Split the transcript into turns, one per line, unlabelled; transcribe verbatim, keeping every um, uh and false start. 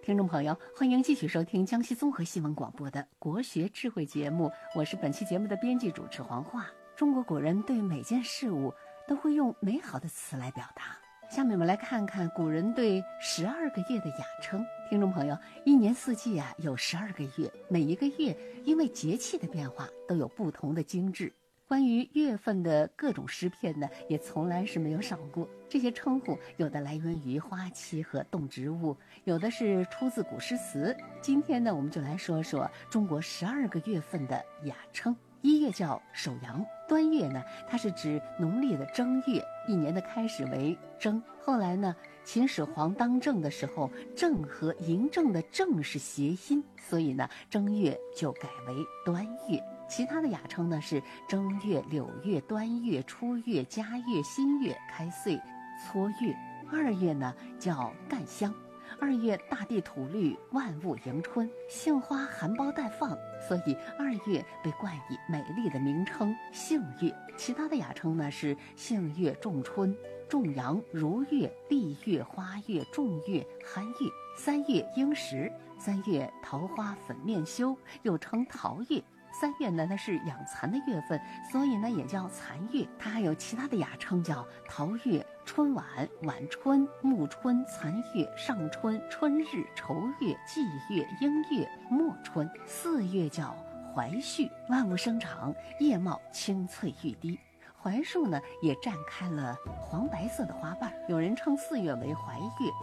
听众朋友，欢迎继续收听江西综合新闻广播的国学智慧节目，我是本期节目的编辑主持黄华。中国古人对每件事物都会用美好的词来表达。下面我们来看看古人对十二个月的雅称。听众朋友，一年四季啊有十二个月，每一个月因为节气的变化都有不同的精致。关于月份的各种诗篇呢，也从来是没有少过。这些称呼有的来源于花期和动植物，有的是出自古诗词。今天呢，我们就来说说中国十二个月份的雅称。一月叫首阳，端月呢，它是指农历的正月，一年的开始为正。后来呢，秦始皇当政的时候，正和嬴政的正是谐音，所以呢，正月就改为端月。其他的雅称呢是正月、柳月、端月、初月、佳月、新月、开岁、撮月。二月呢叫干香，二月大地土绿，万物迎春，杏花含苞待放，所以二月被冠以美丽的名称杏月。其他的雅称呢是杏月、仲春、仲阳、如月、丽月、花月、仲月、酣月。三月应时，三月桃花粉面羞，又称桃月。三月呢，它是养蚕的月份，所以呢也叫蚕月。它还有其他的雅称，叫桃月、春晚、晚春、暮春、残月、上春、春日、愁月、季月、应月、末春。四月叫槐树，万物生长，叶茂青翠欲滴。槐树呢也绽开了黄白色的花瓣，有人称四月为槐月。